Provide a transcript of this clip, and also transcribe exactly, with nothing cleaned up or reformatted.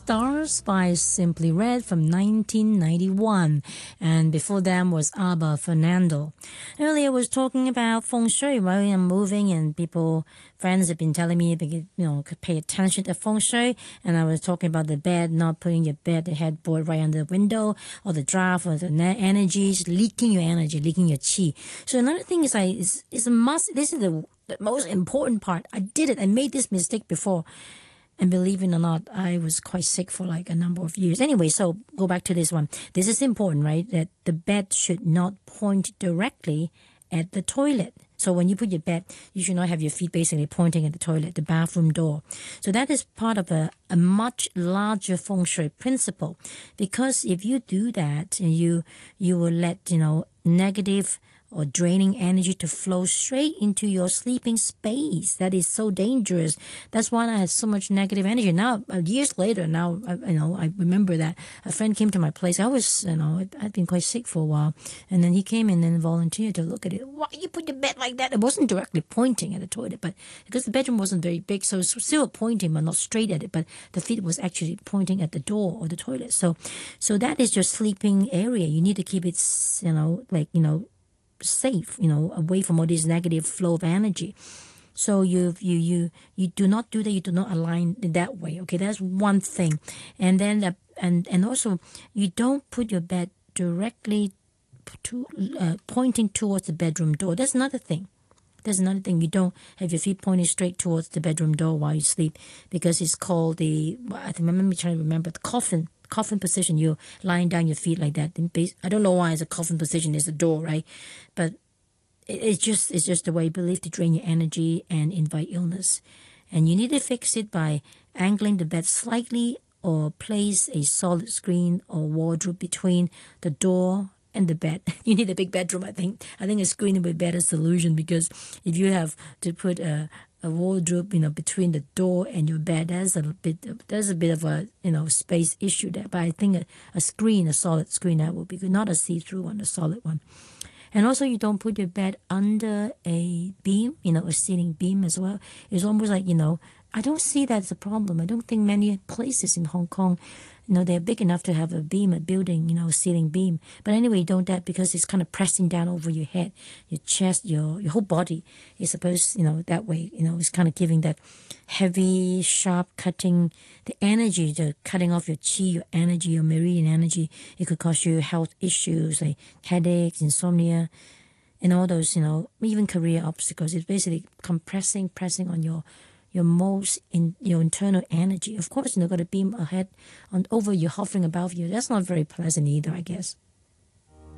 Stars by Simply Red from nineteen ninety-one. And before them was Abba Fernando. Earlier I was talking about feng shui, right? I'm moving and people, friends have been telling me, you know, could pay attention to feng shui. And I was talking about the bed, not putting your bed, the headboard right under the window, or the draft, or the energies, leaking your energy, leaking your chi. So another thing is, I is, is a must. This is the, the most important part. I did it. I made this mistake before. And believe it or not, I was quite sick for like a number of years. Anyway, so go back to this one. This is important, right? That the bed should not point directly at the toilet. So when you put your bed, you should not have your feet basically pointing at the toilet, the bathroom door. So that is part of a, a much larger feng shui principle. Because if you do that, you you will let, you know, negative or draining energy to flow straight into your sleeping space. That is so dangerous. That's why I had so much negative energy. Now, years later, now, I, you know, I remember that a friend came to my place. I was, you know, I'd been quite sick for a while. And then he came in and volunteered to look at it. Why you put your bed like that? It wasn't directly pointing at the toilet, but because the bedroom wasn't very big, so it's still pointing, but not straight at it. But the feet was actually pointing at the door or the toilet. So, so that is your sleeping area. You need to keep it, you know, like, you know, safe, you know, away from all this negative flow of energy. So you you you you do not do that. You do not align in that way. Okay, that's one thing. And then uh, and and also you don't put your bed directly to uh, pointing towards the bedroom door. That's another thing. There's another thing. You don't have your feet pointing straight towards the bedroom door while you sleep, because it's called the, I think, let me try to remember, the coffin. Coffin position. You're lying down your feet like that. I don't know why it's a coffin position. It's a door, right? But it's just it's just the way believed to drain your energy and invite illness. And you need to fix it by angling the bed slightly, or place a solid screen or wardrobe between the door and the bed. You need a big bedroom, I think. I think a screen would be a better solution, because if you have to put a a wardrobe, you know, between the door and your bed, there's a bit, there's a bit of a, you know, space issue there. But I think a, a screen, a solid screen, that would be good, not a see-through one, a solid one. And also, you don't put your bed under a beam, you know, a ceiling beam as well. It's almost like, you know, I don't see that as a problem. I don't think many places in Hong Kong, you know, they're big enough to have a beam, a building, you know, ceiling beam. But anyway, you don't that because it's kind of pressing down over your head, your chest, your your whole body is supposed, you know, that way. You know, it's kind of giving that heavy, sharp cutting, the energy, the cutting off your chi, your energy, your meridian energy. It could cause you health issues like headaches, insomnia, and all those, you know, even career obstacles. It's basically compressing, pressing on your your most in your internal energy. Of course, you're not going to beam ahead on over you, hovering above you. That's not very pleasant either, I guess.